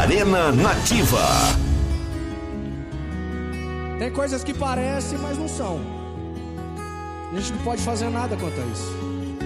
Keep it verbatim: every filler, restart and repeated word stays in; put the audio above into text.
Arena Nativa. Tem coisas que parecem, mas não são. A gente não pode fazer nada quanto a isso.